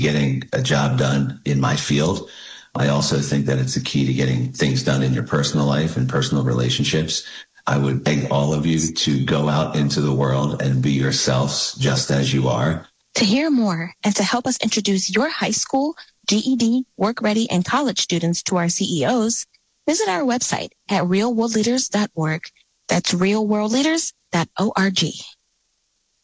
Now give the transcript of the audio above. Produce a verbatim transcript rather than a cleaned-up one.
getting a job done in my field. I also think that it's a key to getting things done in your personal life and personal relationships. I would beg all of you to go out into the world and be yourselves just as you are. To hear more and to help us introduce your high school, G E D, work ready, and college students to our C E Os, visit our website at real world leaders dot org. That's real world leaders dot org.